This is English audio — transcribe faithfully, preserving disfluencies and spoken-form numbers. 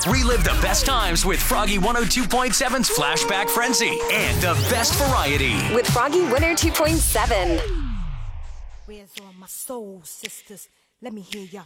Relive the best times with Froggy one oh two point seven's Flashback Frenzy and the best variety. With Froggy one oh two point seven. Where's all my soul sisters? Let me hear ya